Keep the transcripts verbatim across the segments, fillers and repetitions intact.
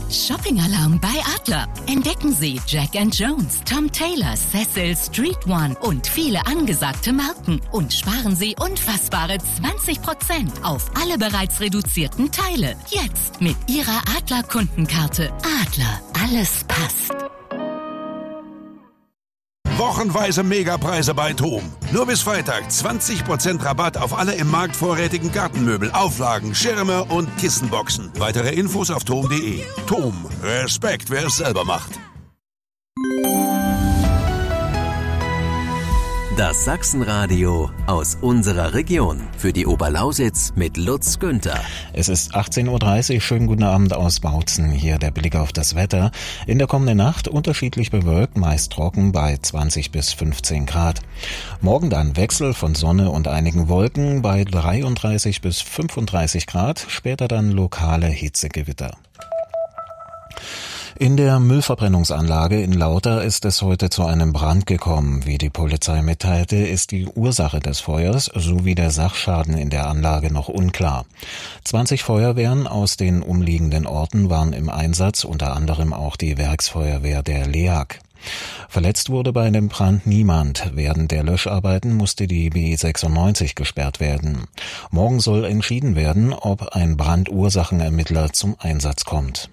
Shopping-Alarm bei Adler. Entdecken Sie Jack and Jones, Tom Taylor, Cecil, Street One und viele angesagte Marken. Und sparen Sie unfassbare zwanzig Prozent auf alle bereits reduzierten Teile. Jetzt mit Ihrer Adler-Kundenkarte. Adler, alles passt. Wochenweise Megapreise bei TOM. Nur bis Freitag zwanzig Prozent Rabatt auf alle im Markt vorrätigen Gartenmöbel, Auflagen, Schirme und Kissenboxen. Weitere Infos auf tom punkt de. TOM. Respekt, wer es selber macht. Das Sachsenradio aus unserer Region. Für die Oberlausitz mit Lutz Günther. Es ist achtzehn Uhr dreißig. Schönen guten Abend aus Bautzen. Hier der Blick auf das Wetter. In der kommenden Nacht unterschiedlich bewölkt, meist trocken bei zwanzig bis fünfzehn Grad. Morgen dann Wechsel von Sonne und einigen Wolken bei dreiunddreißig bis fünfunddreißig Grad. Später dann lokale Hitzegewitter. In der Müllverbrennungsanlage in Lauter ist es heute zu einem Brand gekommen. Wie die Polizei mitteilte, ist die Ursache des Feuers sowie der Sachschaden in der Anlage noch unklar. zwanzig Feuerwehren aus den umliegenden Orten waren im Einsatz, unter anderem auch die Werksfeuerwehr der LEAG. Verletzt wurde bei dem Brand niemand. Während der Löscharbeiten musste die B sechsundneunzig gesperrt werden. Morgen soll entschieden werden, ob ein Brandursachenermittler zum Einsatz kommt.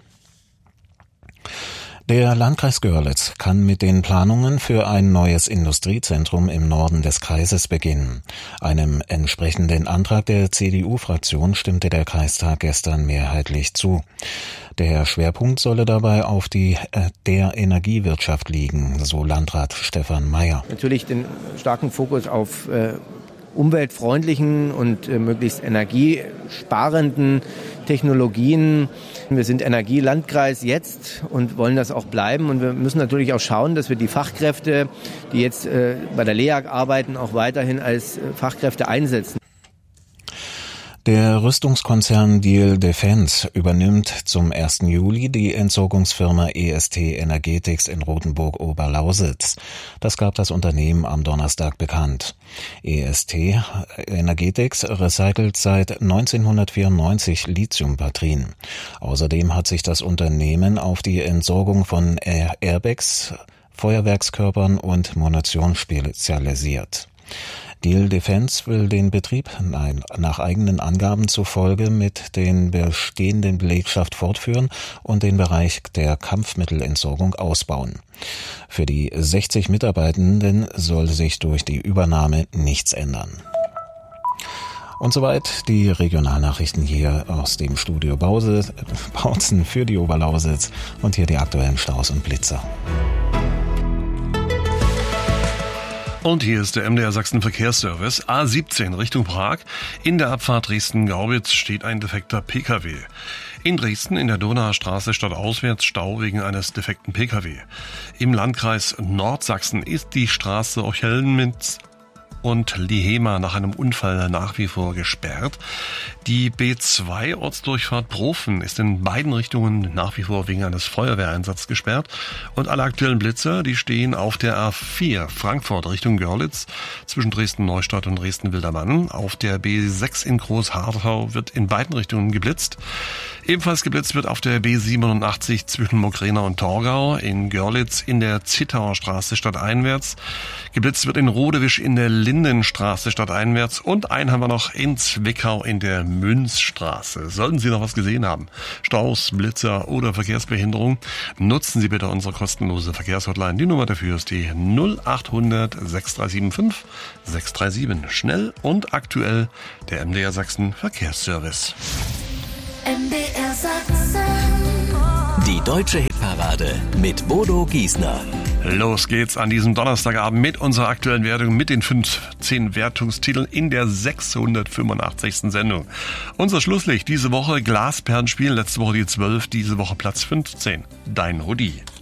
Der Landkreis Görlitz kann mit den Planungen für ein neues Industriezentrum im Norden des Kreises beginnen. Einem entsprechenden Antrag der C D U-Fraktion stimmte der Kreistag gestern mehrheitlich zu. Der Schwerpunkt solle dabei auf die äh, der Energiewirtschaft liegen, so Landrat Stefan Mayer. Natürlich den starken Fokus auf äh, umweltfreundlichen und äh, möglichst energiesparenden Technologien. Wir sind Energielandkreis jetzt und wollen das auch bleiben. Und wir müssen natürlich auch schauen, dass wir die Fachkräfte, die jetzt äh, bei der LEAG arbeiten, auch weiterhin als äh, Fachkräfte einsetzen. Der Rüstungskonzern Diehl Defense übernimmt zum ersten Juli die Entsorgungsfirma E S T Energetics in Rothenburg-Oberlausitz. Das gab das Unternehmen am Donnerstag bekannt. E S T Energetics recycelt seit neunzehnhundertvierundneunzig Lithiumbatterien. Außerdem hat sich das Unternehmen auf die Entsorgung von Airbags, Feuerwerkskörpern und Munition spezialisiert. Diehl Defense will den Betrieb nein, nach eigenen Angaben zufolge mit den bestehenden Belegschaft fortführen und den Bereich der Kampfmittelentsorgung ausbauen. Für die sechzig Mitarbeitenden soll sich durch die Übernahme nichts ändern. Und soweit die Regionalnachrichten hier aus dem Studio Bautzen für die Oberlausitz und hier die aktuellen Staus und Blitzer. Und hier ist der M D R Sachsen Verkehrsservice. A siebzehn Richtung Prag. In der Abfahrt Dresden-Gaubitz steht ein defekter P K W. In Dresden in der Donaustraße stadtauswärts Stau wegen eines defekten P K W. Im Landkreis Nordsachsen ist die Straße Ochelnitz und Lihema nach einem Unfall nach wie vor gesperrt. Die B zwei Ortsdurchfahrt Profen ist in beiden Richtungen nach wie vor wegen eines Feuerwehreinsatzes gesperrt. Und alle aktuellen Blitzer, die stehen auf der A vier Frankfurt Richtung Görlitz zwischen Dresden-Neustadt und Dresden-Wildermann. Auf der B sechs in Großharthau wird in beiden Richtungen geblitzt. Ebenfalls geblitzt wird auf der B siebenundachtzig zwischen Mogrena und Torgau, in Görlitz in der Zittauer Straße stadteinwärts. Geblitzt wird in Rodewisch in der Lindenstraße stadteinwärts und einen haben wir noch in Zwickau in der Münzstraße. Sollten Sie noch was gesehen haben, Staus, Blitzer oder Verkehrsbehinderung, nutzen Sie bitte unsere kostenlose Verkehrshotline. Die Nummer dafür ist die null achthundert sechs drei sieben fünf sechs drei sieben. Schnell und aktuell der M D R Sachsen Verkehrsservice. M D R Sachsen. Die deutsche Hitparade mit Bodo Giesner. Los geht's an diesem Donnerstagabend mit unserer aktuellen Wertung, mit den fünfzehn Wertungstiteln in der sechshundertfünfundachtzigsten Sendung. Unser Schlusslicht diese Woche Glasperlenspiel, letzte Woche die zwölf, diese Woche Platz fünfzehn. Dein Hoodie.